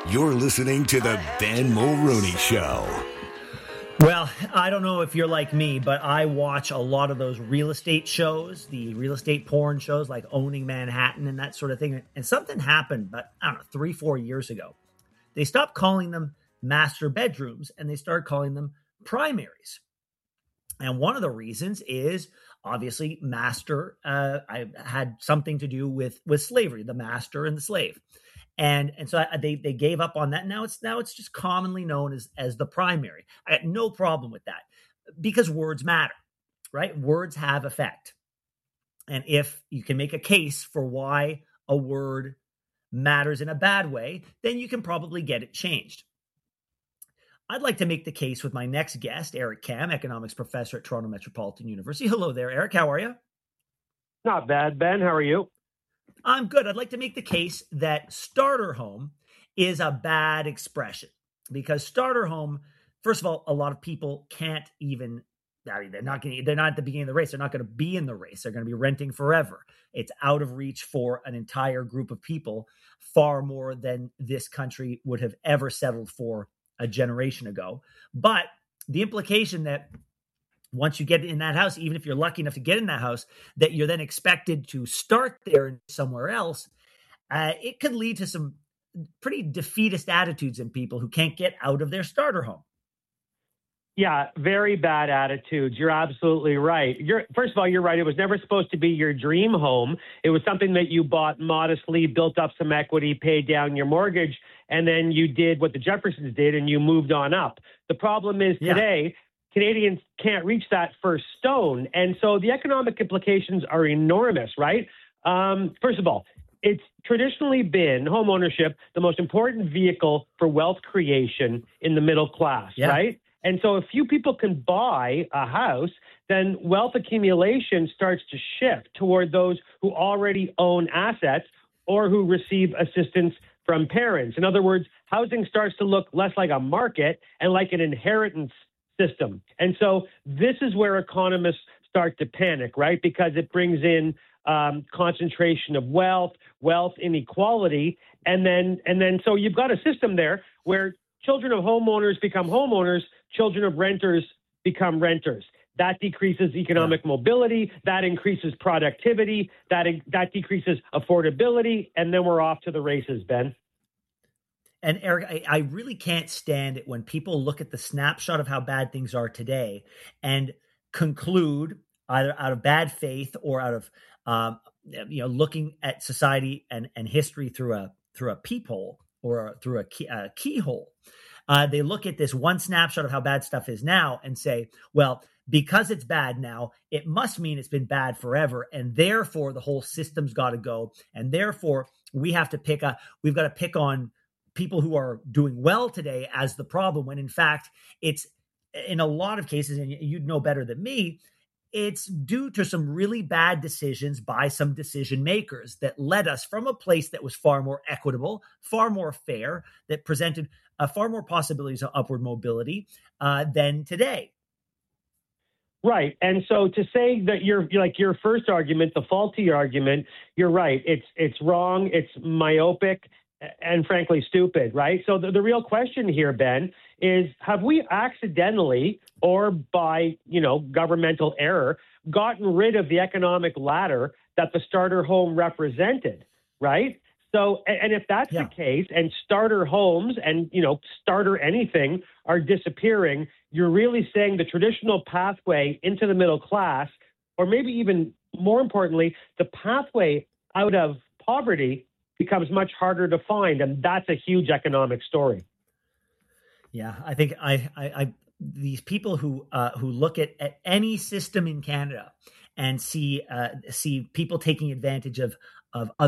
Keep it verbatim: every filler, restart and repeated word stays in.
You're listening to The Ben Mulroney Show. Well, I don't know if you're like me, but I watch a lot of those real estate shows, the real estate porn shows like Owning Manhattan and that sort of thing. And something happened, but I don't know, three, four years ago. They stopped calling them master bedrooms and they started calling them primaries. And one of the reasons is obviously master uh, I had something to do with, with slavery, the master and the slave. And and so I, they they gave up on that. Now it's now it's just commonly known as as the primary. I had no problem with that because words matter, right? Words have effect. And if you can make a case for why a word matters in a bad way, then you can probably get it changed. I'd like to make the case with my next guest, Eric Kam, economics professor at Toronto Metropolitan University. Hello there, Eric. How are you? Not bad, Ben. How are you? I'm good. I'd like to make the case that starter home is a bad expression because starter home, first of all, a lot of people can't even, I mean, they're not going they're not at the beginning of the race. They're not going to be in the race. They're going to be renting forever. It's out of reach for an entire group of people, far more than this country would have ever settled for a generation ago. But the implication that once you get in that house, even if you're lucky enough to get in that house, that you're then expected to start there somewhere else, uh, it could lead to some pretty defeatist attitudes in people who can't get out of their starter home. Yeah, very bad attitudes. You're absolutely right. You're, first of all, you're right. It was never supposed to be your dream home. It was something that you bought modestly, built up some equity, paid down your mortgage, and then you did what the Jeffersons did and you moved on up. The problem is today, yeah. Canadians can't reach that first stone. And so the economic implications are enormous, right? Um, first of all, it's traditionally been home ownership, the most important vehicle for wealth creation in the middle class, yeah. right? And so if few people can buy a house, then wealth accumulation starts to shift toward those who already own assets or who receive assistance from parents. In other words, housing starts to look less like a market and like an inheritance system. And so this is where economists start to panic, right? Because it brings in um, concentration of wealth, wealth inequality. And then, and then, so you've got a system there where children of homeowners become homeowners, children of renters become renters. That decreases economic yeah. mobility, that increases productivity, that, that decreases affordability, and then we're off to the races, Ben. And Eric, I, I really can't stand it when people look at the snapshot of how bad things are today and conclude either out of bad faith or out of, um, you know, looking at society and, and history through a through a peephole or through a, key, a keyhole. Uh, they look at this one snapshot of how bad stuff is now and say, well, because it's bad now, it must mean it's been bad forever. And therefore, the whole system's got to go. And therefore, we have to pick a, we've got to pick on people who are doing well today as the problem, when in fact, it's in a lot of cases, and you'd know better than me, it's due to some really bad decisions by some decision makers that led us from a place that was far more equitable, far more fair, that presented uh, far more possibilities of upward mobility uh, than today. Right. And so to say that you're like your first argument, the faulty argument, you're right. It's it's wrong. It's myopic and frankly stupid, right? So the, the real question here, Ben, is have we accidentally or by, you know, governmental error gotten rid of the economic ladder that the starter home represented, right? So, and if that's yeah. the case, and starter homes and, you know, starter anything are disappearing, you're really saying the traditional pathway into the middle class, or maybe even more importantly, the pathway out of poverty becomes much harder to find. And that's a huge economic story. Yeah, I think I, I, I these people who uh, who look at, at any system in Canada and see uh, see people taking advantage of of other